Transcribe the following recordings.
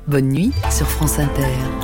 Bonne nuit sur France Inter.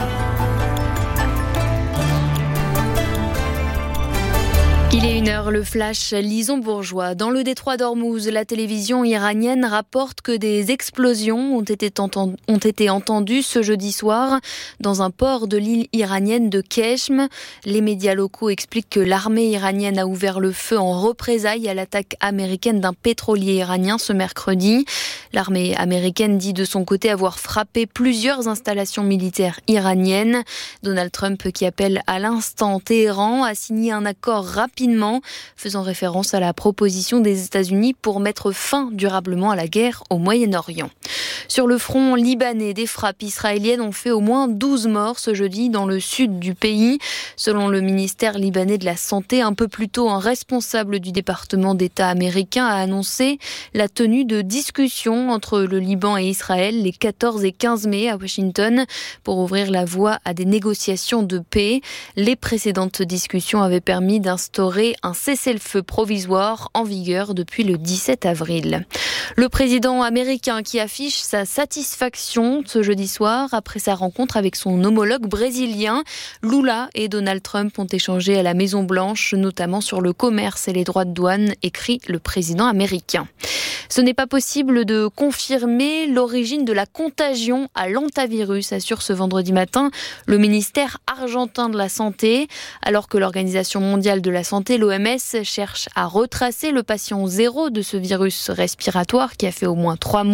Il est 1h, le flash, Lison Bourgeois. Dans le détroit d'Ormuz, la télévision iranienne rapporte que des explosions ont été entendues ce jeudi soir dans un port de l'île iranienne de Keshm. Les médias locaux expliquent que l'armée iranienne a ouvert le feu en représailles à l'attaque américaine d'un pétrolier iranien ce mercredi. L'armée américaine dit de son côté avoir frappé plusieurs installations militaires iraniennes. Donald Trump, qui appelle à l'instant Téhéran à signer un accord rapide, faisant référence à la proposition des États-Unis pour mettre fin durablement à la guerre au Moyen-Orient. Sur le front libanais, des frappes israéliennes ont fait au moins 12 morts ce jeudi dans le sud du pays. Selon le ministère libanais de la Santé, un peu plus tôt, un responsable du département d'État américain a annoncé la tenue de discussions entre le Liban et Israël les 14 et 15 mai à Washington pour ouvrir la voie à des négociations de paix. Les précédentes discussions avaient permis d'instaurer un cessez-le-feu provisoire en vigueur depuis le 17 avril. Le président américain qui affiche sa satisfaction ce jeudi soir après sa rencontre avec son homologue brésilien. Lula et Donald Trump ont échangé à la Maison-Blanche, notamment sur le commerce et les droits de douane, écrit le président américain. Ce n'est pas possible de confirmer l'origine de la contagion à l'hantavirus, assure ce vendredi matin le ministère argentin de la Santé, alors que l'Organisation mondiale de la santé, l'OMS, cherche à retracer le patient zéro de ce virus respiratoire qui a fait au moins 3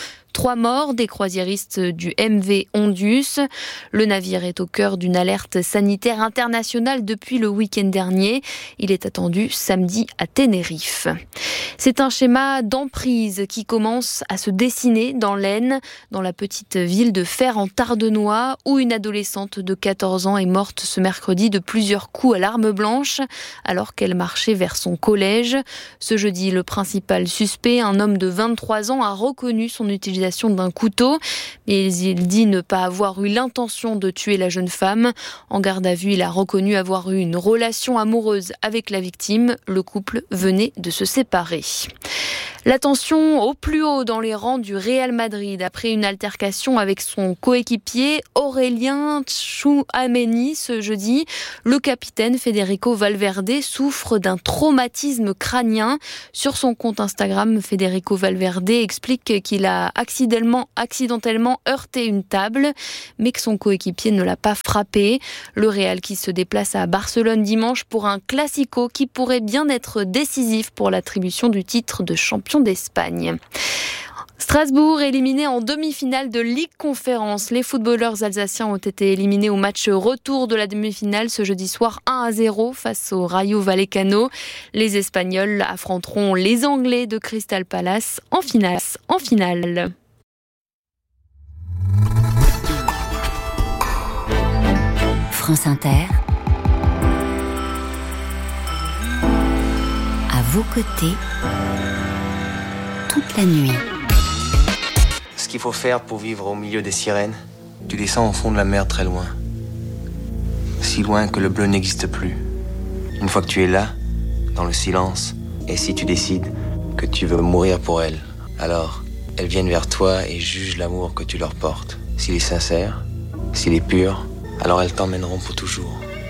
morts des croisiéristes du MV Ondius. Le navire est au cœur d'une alerte sanitaire internationale depuis le week-end dernier. Il est attendu samedi à Tenerife. C'est un schéma d'emprise qui commence à se dessiner dans l'Aisne, dans la petite ville de Fère en Tardenois, où une adolescente de 14 ans est morte ce mercredi de plusieurs coups à l'arme blanche, alors qu'elle marchait vers son collège. Ce jeudi, le principal suspect, un homme de 23 ans, a reconnu son utilisation d'un couteau, mais il dit ne pas avoir eu l'intention de tuer la jeune femme. En garde à vue, il a reconnu avoir eu une relation amoureuse avec la victime. Le couple venait de se séparer. La tension au plus haut dans les rangs du Real Madrid après une altercation avec son coéquipier Aurélien Tchouaméni ce jeudi. Le capitaine Federico Valverde souffre d'un traumatisme crânien. Sur son compte Instagram, Federico Valverde explique qu'il a accidentellement heurté une table, mais que son coéquipier ne l'a pas frappé. Le Real qui se déplace à Barcelone dimanche pour un classico qui pourrait bien être décisif pour l'attribution du titre de champion d'Espagne. Strasbourg éliminé en demi-finale de Ligue Conférence. Les footballeurs alsaciens ont été éliminés au match retour de la demi-finale ce jeudi soir 1-0 face au Rayo Vallecano. Les Espagnols affronteront les Anglais de Crystal Palace en finale. France Inter, à vos côtés, toute la nuit. Ce qu'il faut faire pour vivre au milieu des sirènes, tu descends au fond de la mer très loin. Si loin que le bleu n'existe plus. Une fois que tu es là, dans le silence, et si tu décides que tu veux mourir pour elles, alors elles viennent vers toi et jugent l'amour que tu leur portes. S'il est sincère, s'il est pur, alors elles t'emmèneront pour toujours.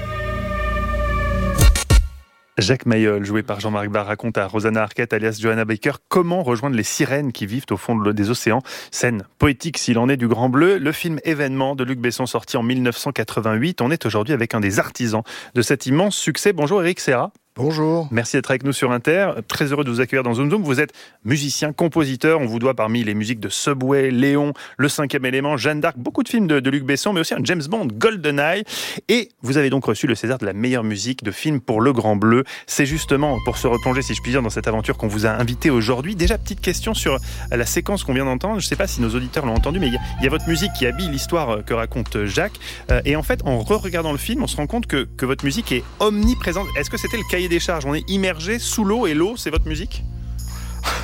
Jacques Mayol, joué par Jean-Marc Barr, raconte à Rosanna Arquette, alias Johanna Baker, comment rejoindre les sirènes qui vivent au fond des océans. Scène poétique s'il en est du Grand Bleu. Le film Événement de Luc Besson, sorti en 1988. On est aujourd'hui avec un des artisans de cet immense succès. Bonjour Éric Serra. Bonjour. Merci d'être avec nous sur Inter. Très heureux de vous accueillir dans Zoom Zoom. Vous êtes musicien, compositeur. On vous doit parmi les musiques de Subway, Léon, Le Cinquième Élément, Jeanne d'Arc, beaucoup de films de Luc Besson, mais aussi un James Bond, GoldenEye. Et vous avez donc reçu le César de la meilleure musique de film pour Le Grand Bleu. C'est justement pour se replonger, si je puis dire, dans cette aventure qu'on vous a invité aujourd'hui. Déjà, petite question sur la séquence qu'on vient d'entendre. Je ne sais pas si nos auditeurs l'ont entendu, mais il y a votre musique qui habille l'histoire que raconte Jacques. Et en fait, en re-regardant le film, on se rend compte que votre musique est omniprésente. Est-ce que c'était le cahier des charges? On est immergé sous l'eau et l'eau, c'est votre musique?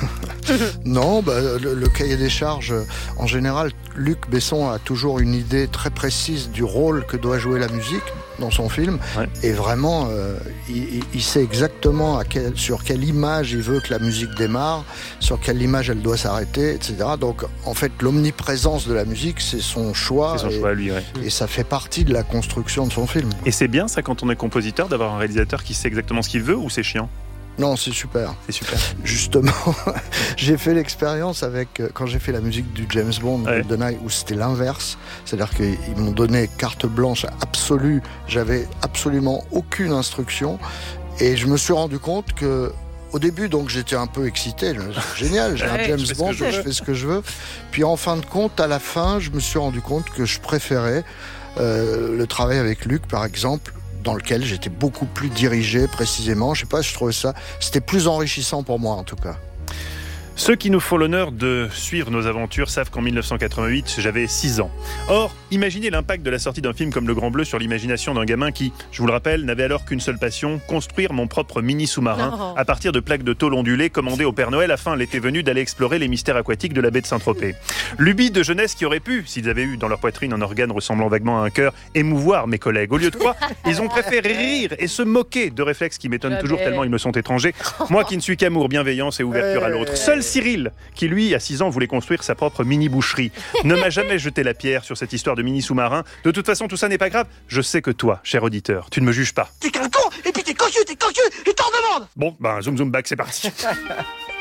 Non, le cahier des charges, en général, Luc Besson a toujours une idée très précise du rôle que doit jouer la musique dans son film. Ouais. Et vraiment, il sait exactement sur quelle image il veut que la musique démarre, sur quelle image elle doit s'arrêter, etc. Donc, en fait, l'omniprésence de la musique, c'est son choix. C'est son choix à lui, ouais. Et ça fait partie de la construction de son film. Et c'est bien, ça, quand on est compositeur, d'avoir un réalisateur qui sait exactement ce qu'il veut, ou c'est chiant ? Non, c'est super. C'est super. Justement, j'ai fait l'expérience quand j'ai fait la musique du James Bond, ouais. GoldenEye, où c'était l'inverse. C'est-à-dire qu'ils m'ont donné carte blanche absolue. J'avais absolument aucune instruction. Et je me suis rendu compte que, au début, donc, j'étais un peu excité. C'est génial, j'ai un James Bond, je fais ce que je veux. Puis en fin de compte, à la fin, je me suis rendu compte que je préférais le travail avec Luc, par exemple, dans lequel j'étais beaucoup plus dirigé précisément. Je sais pas, je trouvais ça, c'était plus enrichissant pour moi en tout cas. Ceux qui nous font l'honneur de suivre nos aventures savent qu'en 1988, j'avais 6 ans. Or, imaginez l'impact de la sortie d'un film comme Le Grand Bleu sur l'imagination d'un gamin qui, je vous le rappelle, n'avait alors qu'une seule passion, construire mon propre mini-sous-marin à partir de plaques de tôle ondulées commandées au Père Noël afin, l'été venu, d'aller explorer les mystères aquatiques de la baie de Saint-Tropez. Lubie de jeunesse qui aurait pu, s'ils avaient eu dans leur poitrine un organe ressemblant vaguement à un cœur, émouvoir mes collègues. Au lieu de quoi, ils ont préféré rire et se moquer de réflexes qui m'étonnent toujours tellement ils me sont étrangers. Moi qui ne suis qu'amour, bienveillance et ouverture à l'autre. Seul Cyril, qui lui, à 6 ans, voulait construire sa propre mini-boucherie, ne m'a jamais jeté la pierre sur cette histoire de mini-sous-marin. De toute façon, tout ça n'est pas grave. Je sais que toi, cher auditeur, tu ne me juges pas. T'es qu'un con, et puis t'es cocu, et t'en demandes. Bon, zoom back, c'est parti.